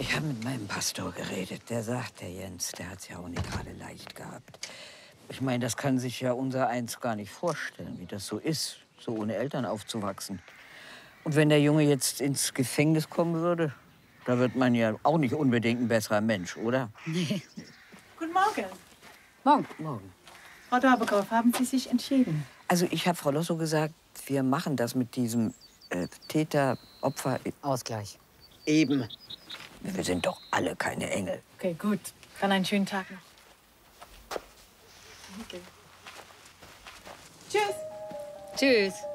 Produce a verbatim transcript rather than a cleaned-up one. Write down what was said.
Ich habe mit meinem Pastor geredet. Der sagt, der Jens, der hat es ja auch nicht gerade leicht gehabt. Ich meine, das kann sich ja unser Eins gar nicht vorstellen, wie das so ist, so ohne Eltern aufzuwachsen. Und wenn der Junge jetzt ins Gefängnis kommen würde, da wird man ja auch nicht unbedingt ein besserer Mensch, oder? Nee. Guten Morgen. Morgen. Morgen. Frau Dorbekow, haben Sie sich entschieden? Also ich habe Frau Losso gesagt, wir machen das mit diesem äh, Täter-Opfer... Ausgleich. Eben. Wir sind doch alle keine Engel. Okay, gut. Dann einen schönen Tag noch. Okay. Tschüss. Tschüss.